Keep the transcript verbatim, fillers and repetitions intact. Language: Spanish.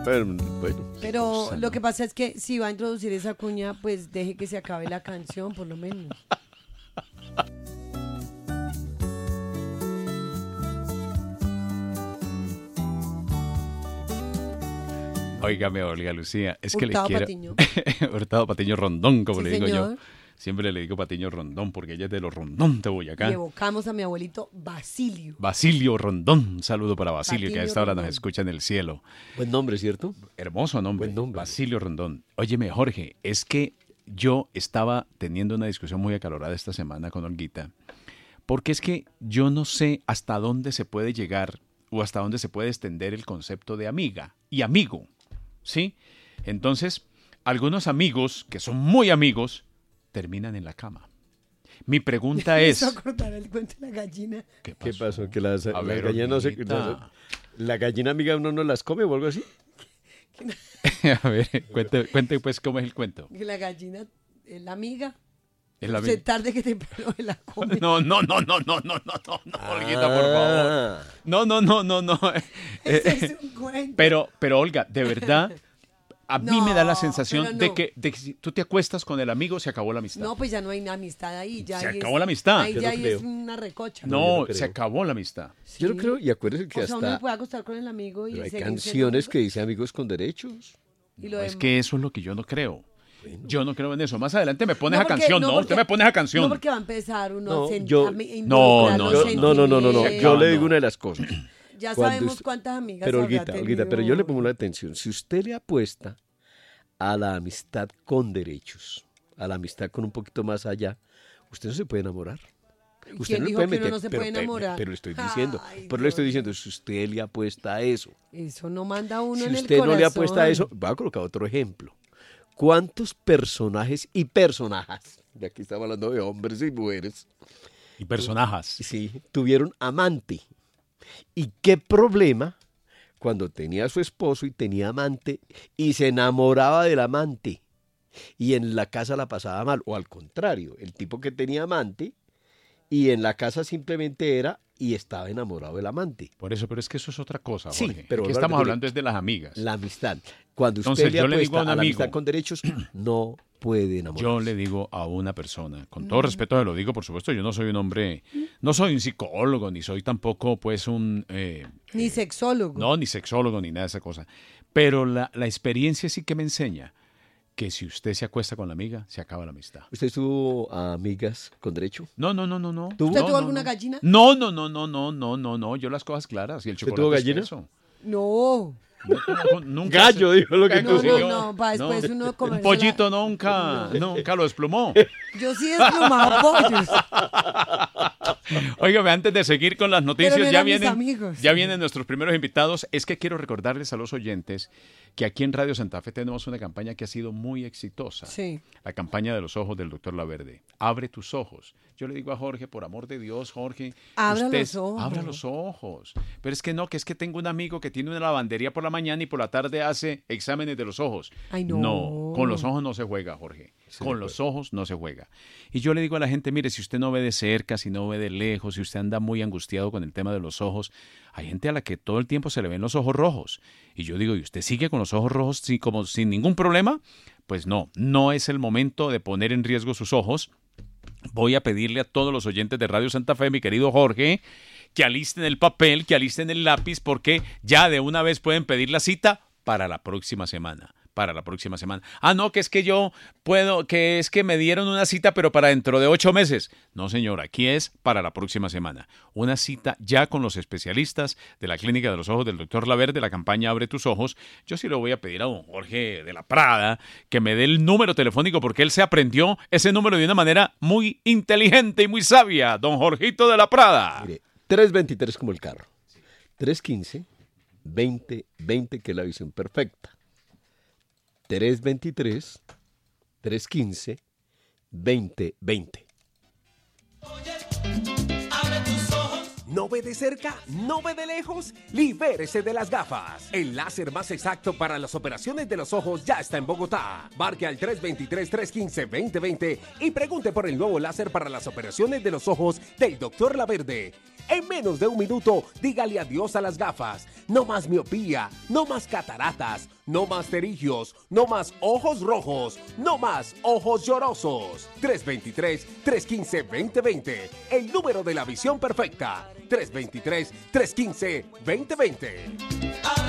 Pero, bueno. Pero lo que pasa es que si va a introducir esa cuña, pues deje que se acabe la canción, por lo menos. Óigame, Olga Lucía, es que Hurtado le quiero... Patiño. Hurtado Patiño Rondón, como Sí, le digo señor. yo. Siempre le digo Patiño Rondón, porque ella es de los Rondón de Boyacá. Y evocamos a mi abuelito Basilio. Basilio Rondón, un saludo para Basilio, que a Patiño esta hora Rondón. nos escucha en el cielo. Buen nombre, ¿cierto? Hermoso nombre, Buen nombre. Basilio Rondón. Óyeme, Jorge, es que yo estaba teniendo una discusión muy acalorada esta semana con Olguita, porque es que yo no sé hasta dónde se puede llegar o hasta dónde se puede extender el concepto de amiga y amigo, ¿sí? Entonces, algunos amigos, que son muy amigos, terminan en la cama. Mi pregunta Me es... hizo acordar el cuento de la gallina. ¿Qué ¿Qué pasó? Que las, A las ver, gallinas no se... Olguita. ¿La gallina amiga uno no las come o algo así? A ver, cuente, cuente pues cómo es el cuento. Que la gallina es la amiga. Es la Se amiga. tarde que temprano se la come. No, no, no, no, no, no, no, no, no, Olguita, por favor. Ah. No, no, no, no, no. Ese Eh, es un cuento. Pero, pero Olga, de verdad, a mí me da la No, sensación pero de no. que, de que si tú te acuestas con el amigo, se acabó la amistad. No, pues ya no hay amistad ahí. Ya Se ahí acabó es- la amistad. Ahí Yo ya no ahí creo. es una recocha. No, No, yo no se creo. acabó la amistad. Yo no Sí. creo, y acuérdense que O sea, uno hasta no puede acostar con el amigo y pero hay seguir siendo canciones amigos. que dicen amigos con derechos. Y lo Es demás. que eso es lo que yo no creo. Yo no creo en eso. Más adelante me pones No, esa porque- canción, no, ¿no? porque- Usted me pone esa canción. No, porque va a empezar uno No, a, sen- yo- a me- No, involucrar no, los Yo- no, no, no, no, no. sentimientos. Yo le no. digo una de las cosas. Ya Cuando sabemos usted- cuántas amigas Pero habrá Olguita, Olguita, pero yo le tenido. pongo la atención. Si usted le apuesta a la amistad con derechos, a la amistad con un poquito más allá, usted no se puede enamorar. Usted ¿Quién no le dijo puede que uno meter, no se pero, puede pero- enamorar? pero le estoy diciendo, Ay, pero le estoy Dios. diciendo, si usted le apuesta a eso, Eso no manda uno si en el usted no le apuesta a corazón. eso, voy a colocar otro ejemplo. ¿Cuántos personajes y personajes, de aquí estamos hablando de hombres y mujeres, Y personajes. sí, tuvieron amante? ¿Y qué problema cuando tenía a su esposo y tenía amante y se enamoraba del amante y en la casa la pasaba mal? O al contrario, el tipo que tenía amante y en la casa simplemente era y estaba enamorado del amante. Por eso, pero es que eso es otra cosa, Sí, Jorge. pero Aquí vuelvo a estamos repetir, hablando es de las amigas. La amistad. Cuando usted Entonces, le yo le apuesta digo a un a la amigo- amistad con derechos, no puede enamorarse. Yo le digo a una persona, con todo respeto se lo digo, por supuesto, yo no soy un hombre, no soy un psicólogo, ni soy tampoco, pues, un... eh, Ni sexólogo. no, ni sexólogo, ni nada de esa cosa. Pero la, la experiencia sí que me enseña que si usted se acuesta con la amiga, se acaba la amistad. ¿Usted tuvo amigas con derecho? No, no, no, no, no. ¿Tuvo? ¿Usted No, tuvo no, alguna no. gallina? No, no, no, no, no, no, no, no. Yo las cosas claras y el ¿Usted chocolate tuvo es gallina? queso. No. No, no, nunca Gallo, se- dijo lo que No, tú no, yo- no, para después uno Un comerse pollito la- nunca, nunca lo desplumó. Yo sí he desplumado pollos. Óigame, antes de seguir con las noticias, Pero no ya eran mis vienen, amigos. ya vienen nuestros primeros invitados. Es que quiero recordarles a los oyentes que aquí en Radio Santa Fe tenemos una campaña que ha sido muy exitosa. Sí. La campaña de los ojos del doctor Laverde. Abre tus ojos. Yo le digo a Jorge, por amor de Dios, Jorge. Abra usted- los ojos. Abra los ojos. Pero es que no, que es que tengo un amigo que tiene una lavandería por la mañana y por la tarde hace exámenes de los ojos. Ay, no. No, con los ojos no se juega, Jorge. Con los ojos no se juega. Y yo le digo a la gente, mire, si usted no ve de cerca, si no ve de lejos, si usted anda muy angustiado con el tema de los ojos, hay gente a la que todo el tiempo se le ven los ojos rojos. Y yo digo, ¿y usted sigue con los ojos rojos sin, como sin ningún problema? Pues no, no es el momento de poner en riesgo sus ojos. Voy a pedirle a todos los oyentes de Radio Santa Fe, mi querido Jorge, que alisten el papel, que alisten el lápiz, porque ya de una vez pueden pedir la cita para la próxima semana. Para la próxima semana. Ah, no, que es que yo puedo, que es que me dieron una cita, pero para dentro de ocho meses. No, señor, aquí es para la próxima semana. Una cita ya con los especialistas de la Clínica de los Ojos del doctor Laverde, la campaña Abre tus Ojos. Yo sí le voy a pedir a don Jorge de la Prada que me dé el número telefónico porque él se aprendió ese número de una manera muy inteligente y muy sabia. Don Jorgito de la Prada. Mire, trescientos veintitrés como el carro. trescientos quince, veinte, veinte, que es la visión perfecta. trescientos veintitrés, trescientos quince, veinte, veinte. ¿No ve de cerca? ¿No ve de lejos? Libérese de las gafas. El láser más exacto para las operaciones de los ojos ya está en Bogotá. Marque al tres dos tres, tres uno cinco, dos cero dos cero y pregunte por el nuevo láser para las operaciones de los ojos del doctor Laverde. En menos de un minuto, dígale adiós a las gafas. No más miopía, no más cataratas, no más terigios, no más ojos rojos, no más ojos llorosos. tres dos tres, tres uno cinco, dos cero dos cero, el número de la visión perfecta. tres dos tres, tres uno cinco, dos cero dos cero.